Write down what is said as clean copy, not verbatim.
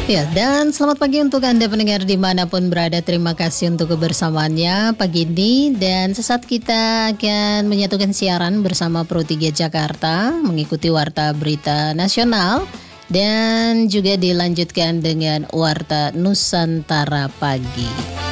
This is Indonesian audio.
Ya, dan selamat pagi untuk Anda pendengar dimanapun berada. Terima kasih untuk kebersamaannya pagi ini. Dan sesaat kita akan menyatukan siaran bersama Pro 3 Jakarta, mengikuti Warta Berita Nasional. Dan juga dilanjutkan dengan Warta Nusantara Pagi.